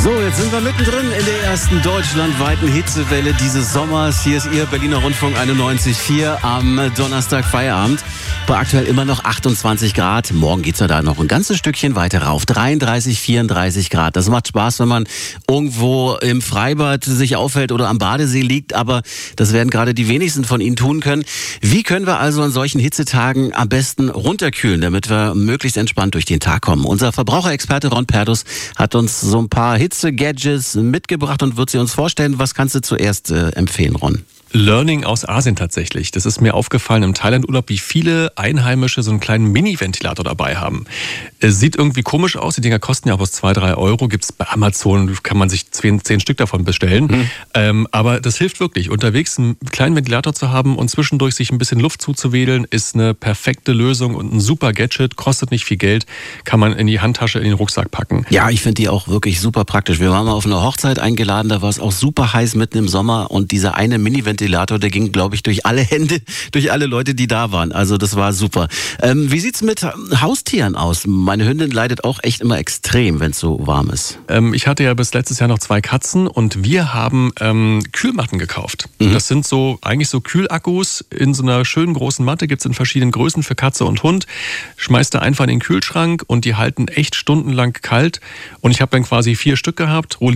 So, jetzt sind wir mittendrin in der ersten deutschlandweiten Hitzewelle dieses Sommers. Hier ist Ihr Berliner Rundfunk 91.4 am Donnerstag Feierabend. Bei aktuell immer noch 28 Grad. Morgen geht's ja da noch ein ganzes Stückchen weiter rauf. 33, 34 Grad. Das macht Spaß, wenn man irgendwo im Freibad sich aufhält oder am Badesee liegt. Aber das werden gerade die wenigsten von Ihnen tun können. Wie können wir also an solchen Hitzetagen am besten runterkühlen, damit wir möglichst entspannt durch den Tag kommen? Unser Verbraucherexperte Ron Perdus hat uns so ein paar Hitze-Gadgets mitgebracht und wird sie uns vorstellen. Was kannst du zuerst empfehlen, Ron? Learning aus Asien tatsächlich. Das ist mir aufgefallen im Thailand-Urlaub, wie viele Einheimische so einen kleinen Mini-Ventilator dabei haben. Es sieht irgendwie komisch aus. Die Dinger kosten ja auch bloß 2-3 Euro. Gibt's bei Amazon, kann man sich 10 Stück davon bestellen. Aber das hilft wirklich. Unterwegs einen kleinen Ventilator zu haben und zwischendurch sich ein bisschen Luft zuzuwedeln, ist eine perfekte Lösung und ein super Gadget. Kostet nicht viel Geld. Kann man in die Handtasche, in den Rucksack packen. Ja, ich finde die auch wirklich super praktisch. Wir waren mal auf einer Hochzeit eingeladen, da war es auch super heiß mitten im Sommer und dieser eine Mini-Ventilator, der ging, glaube ich, durch alle Hände, durch alle Leute, die da waren. Also das war super. Wie sieht's mit Haustieren aus? Meine Hündin leidet auch echt immer extrem, wenn es so warm ist. Ich hatte ja bis letztes Jahr noch 2 Katzen und wir haben Kühlmatten gekauft. Das sind eigentlich so Kühlakkus in so einer schönen großen Matte, gibt's in verschiedenen Größen für Katze und Hund. Schmeißt du einfach in den Kühlschrank und die halten echt stundenlang kalt. Und ich habe dann quasi 4 Stück gehabt,